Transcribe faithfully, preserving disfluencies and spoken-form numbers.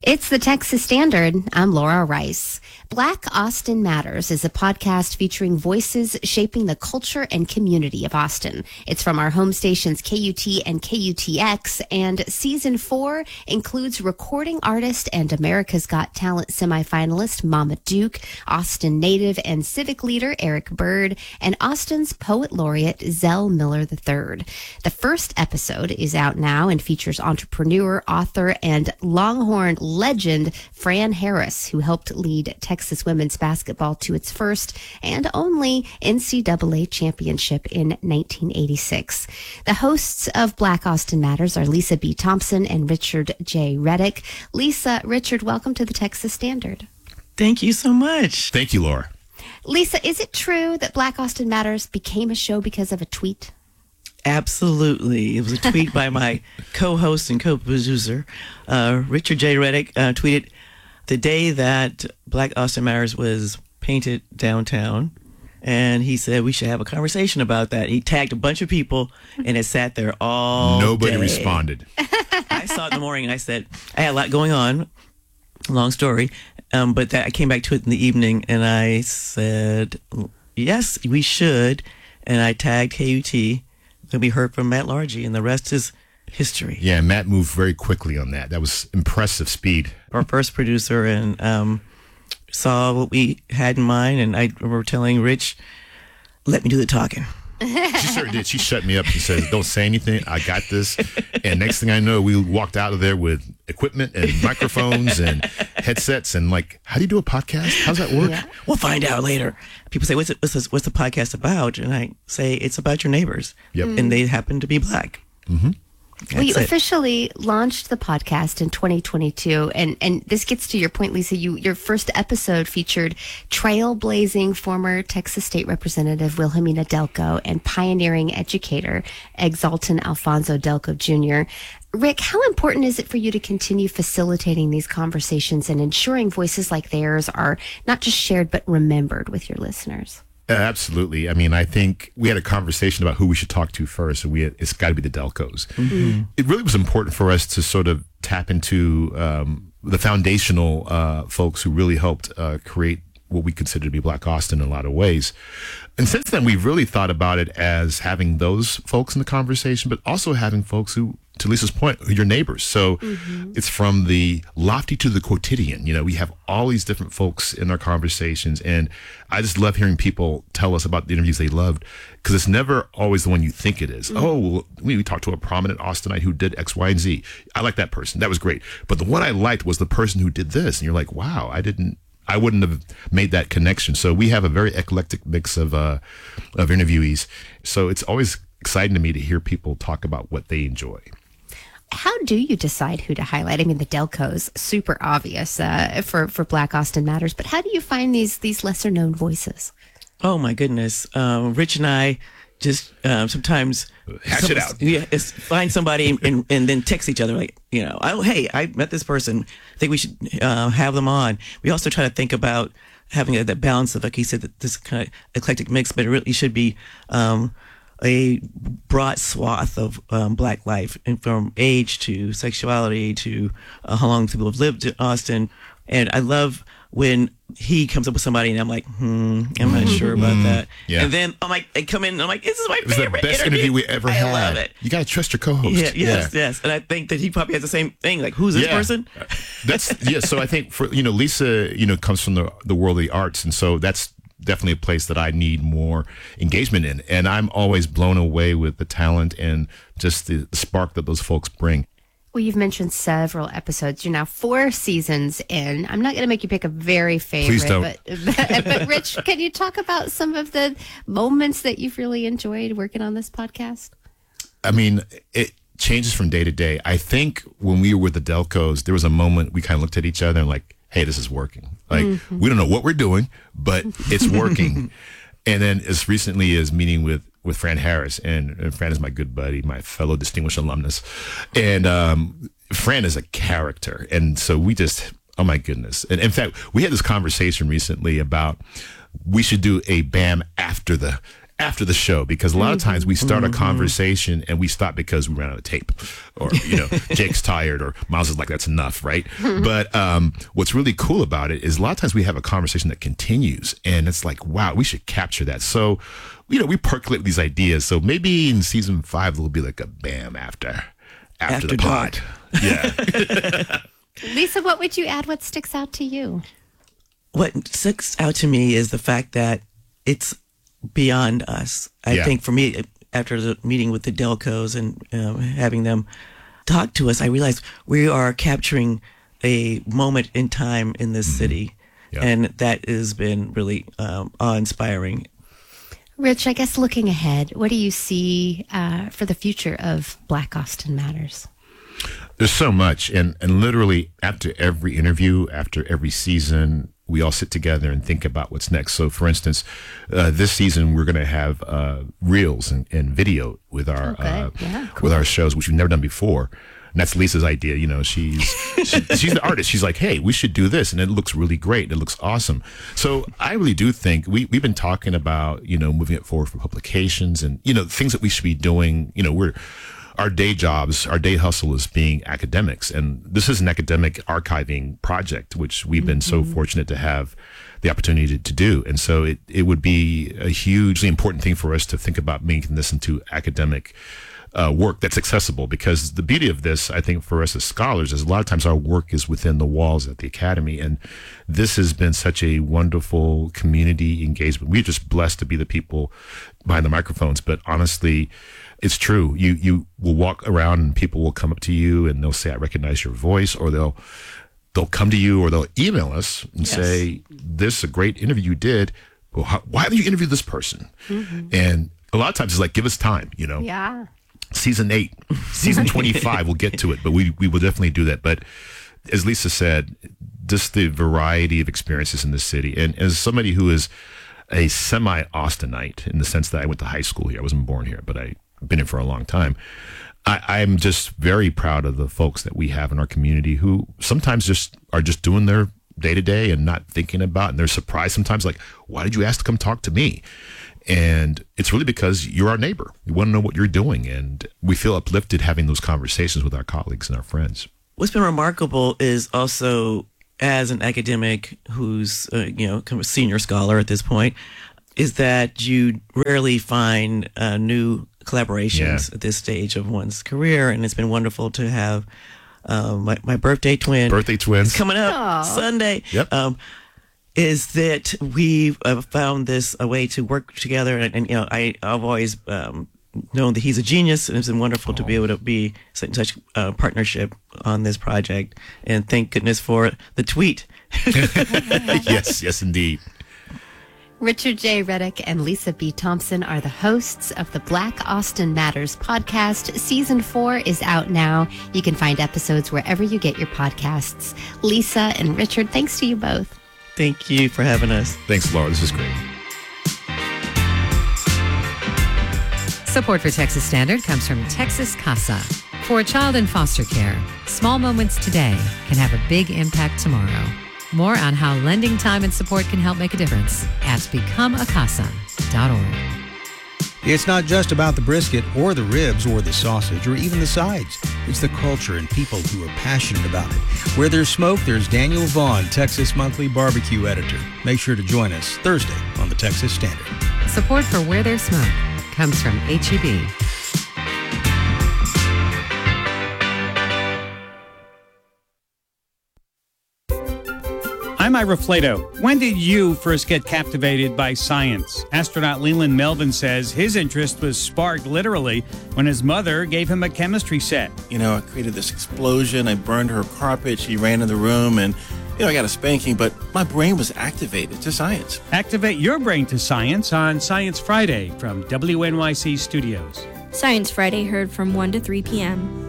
It's the Texas Standard. I'm Laura Rice. Black Austin Matters is a podcast featuring voices shaping the culture and community of Austin. It's from our home stations K U T and K U T X, and season four includes recording artist and America's Got Talent semifinalist Mama Duke, Austin native and civic leader Eric Bird, and Austin's poet laureate Zell Miller the third. The first episode is out now and features entrepreneur, author, and Longhorn legend Fran Harris, who helped lead Texas women's basketball to its first and only N C double A championship in nineteen eighty-six. The hosts of Black Austin Matters are Lisa B. Thompson and Richard J. Reddick. Lisa, Richard, welcome to the Texas Standard. Thank you so much. Thank you, Laura. Lisa, is it true that Black Austin Matters became a show because of a tweet? Absolutely. It was a tweet by my co-host and co-producer, uh, Richard J. Reddick, uh, tweeted the day that Black Austin Matters was painted downtown. And he said we should have a conversation about that. He tagged a bunch of people, and it sat there all Nobody day. responded. I saw it in the morning, and I said, I had a lot going on. Long story. Um, but that I came back to it in the evening, and I said, yes, we should. And I tagged K U T. Then we heard from Matt Largy, and the rest is history. Yeah, Matt moved very quickly on that. That was impressive speed. Our first producer, and um, saw what we had in mind, and I remember telling Rich, let me do the talking. She sure did. She shut me up. She said, don't say anything. I got this. And next thing I know, we walked out of there with equipment and microphones and headsets and like, how do you do a podcast? How's that work? Yeah. We'll find out later. People say, what's, it, what's, this, what's the podcast about? And I say, it's about your neighbors. Yep. And they happen to be Black. Mm-hmm. Well, you it. officially launched the podcast in twenty twenty-two, and, and this gets to your point, Lisa. You your first episode featured trailblazing former Texas State Representative Wilhelmina Delco and pioneering educator Exalton Alfonso Delco Junior Rick, how important is it for you to continue facilitating these conversations and ensuring voices like theirs are not just shared but remembered with your listeners? Uh, absolutely. I mean, I think we had a conversation about who we should talk to first, and we had, it's got to be the Delcos. Mm-hmm. It really was important for us to sort of tap into um, the foundational uh, folks who really helped uh, create what we consider to be Black Austin in a lot of ways. And since then, we've really thought about it as having those folks in the conversation, but also having folks who, to Lisa's point, are your neighbors. So mm-hmm. It's from the lofty to the quotidian. You know, we have all these different folks in our conversations, and I just love hearing people tell us about the interviews they loved, because it's never always the one you think it is. Mm-hmm. Oh, well, we, we talked to a prominent Austinite who did X, Y, and Z. I like that person. That was great. But the one I liked was the person who did this. And you're like, wow, I didn't, I wouldn't have made that connection. So we have a very eclectic mix of uh, of interviewees. So it's always exciting to me to hear people talk about what they enjoy. How do you decide who to highlight? I mean, the Delcos, super obvious uh, for, for Black Austin Matters, but how do you find these these lesser known voices? Oh, my goodness. Um, Rich and I just um, sometimes hash some, it out. Yeah, it's find somebody and, and then text each other like, you know, oh, hey, I met this person. I think we should uh, have them on. We also try to think about having a, that balance of, like you said, this kind of eclectic mix, but it really should be um, a broad swath of um, Black life, and from age to sexuality to uh, how long people have lived in Austin. And I love when he comes up with somebody and I'm like, hmm, I'm not sure about Mm, that. yeah. And then I'm like, I come in and I'm like, this is my It was favorite the best interview we ever I had. love it. You got to trust your co-host. Yeah, yes, yes. And I think that he probably has the same thing. Like, who's this Yeah. person? That's yeah. So I think for you know, Lisa, you know, comes from the the world of the arts, and so that's definitely a place that I need more engagement in. And I'm always blown away with the talent and just the, the spark that those folks bring. Well, you've mentioned several episodes. You're now four seasons in. I'm not going to make you pick a very favorite. Please don't. But, but, but Rich, can you talk about some of the moments that you've really enjoyed working on this podcast? I mean, it changes from day to day. I think when we were with the Delcos, there was a moment we kind of looked at each other and like, hey, this is working. Like, mm-hmm. we don't know what we're doing, but it's working. And then as recently as meeting with with Fran Harris, and, and Fran is my good buddy, my fellow distinguished alumnus. And um, Fran is a character. And so we just, oh my goodness. And in fact, we had this conversation recently about we should do a B A M after the after the show, because a lot of times we start a conversation and we stop because we ran out of tape, or, you know, Jake's tired, or Miles is like, that's enough, right? But um, what's really cool about it is a lot of times we have a conversation that continues, and it's like, wow, we should capture that. So, you know, we percolate with these ideas. So maybe in season five, there'll be like a bam after, after, After the pod. Yeah. Lisa, what would you add? What sticks out to you? What sticks out to me is the fact that it's beyond us. I Yeah. think for me, after the meeting with the Delcos and um, having them talk to us, I realized we are capturing a moment in time in this city. Yeah. And that has been really um, awe-inspiring. Rich, I guess looking ahead, what do you see uh, for the future of Black Austin Matters? There's so much, and and literally after every interview, after every season, we all sit together and think about what's next. So, for instance, uh, this season we're going to have uh, reels and, and video with our Okay. uh, Yeah, with our shows, which we've never done before. And that's Lisa's idea. You know, she's she, she's the artist. She's like, hey, we should do this, and it looks really great. It looks awesome. So I really do think we we've been talking about, you know, moving it forward for publications and, you know, things that we should be doing. You know, we're our day jobs, our day hustle is being academics. And this is an academic archiving project, which we've been so fortunate to have the opportunity to, to do. And so it, it would be a hugely important thing for us to think about making this into academic uh, work that's accessible. Because the beauty of this, I think, for us as scholars, is a lot of times our work is within the walls at the Academy. And this has been such a wonderful community engagement. We're just blessed to be the people behind the microphones. But honestly, it's true. You you will walk around and people will come up to you and they'll say, I recognize your voice, or they'll they'll come to you or they'll email us and Yes. say, this is a great interview you did. Well, how, why haven't you interviewed this person? Mm-hmm. And a lot of times it's like, give us time, you know. Yeah. Season eight, season twenty-five, we'll get to it, but we, we will definitely do that. But as Lisa said, just the variety of experiences in the city. And as somebody who is a semi-Austinite, in the sense that I went to high school here, I wasn't born here, but I've been here for a long time. I, I'm just very proud of the folks that we have in our community who sometimes just are just doing their day to day and not thinking about, and they're surprised sometimes, like, why did you ask to come talk to me? And it's really because you're our neighbor. We want to know what you're doing. And we feel uplifted having those conversations with our colleagues and our friends. What's been remarkable is also, as an academic who's, uh, you know, kind of a senior scholar at this point, is that you rarely find uh, new collaborations Yeah. at this stage of one's career. And it's been wonderful to have uh, my, my birthday twin. Birthday twins. It's coming up Aw. Sunday. Yep. Um, is that we've uh, found this a way to work together. And, and you know, I, I've always um, known that he's a genius, and it's been wonderful to be able to be in such uh, partnership on this project. And thank goodness for the tweet. Yes, yes, indeed. Richard J. Reddick and Lisa B. Thompson are the hosts of the Black Austin Matters podcast. Season four is out now. You can find episodes wherever you get your podcasts. Lisa and Richard, thanks to you both. Thank you for having us. Thanks, Laura. This is great. Support for Texas Standard comes from Texas Casa. For a child in foster care, small moments today can have a big impact tomorrow. More on how lending time and support can help make a difference at become a casa dot org. It's not just about the brisket or the ribs or the sausage or even the sides. It's the culture and people who are passionate about it. Where there's smoke, there's Daniel Vaughn, Texas Monthly Barbecue Editor. Make sure to join us Thursday on the Texas Standard. Support for Where There's Smoke comes from H E B. I'm Ira Flato. When did you first get captivated by science? Astronaut Leland Melvin says his interest was sparked literally when his mother gave him a chemistry set. You know, I created this explosion. I burned her carpet. She ran in the room and, you know, I got a spanking, but my brain was activated to science. Activate your brain to science on Science Friday from W N Y C Studios. Science Friday heard from one to three p.m.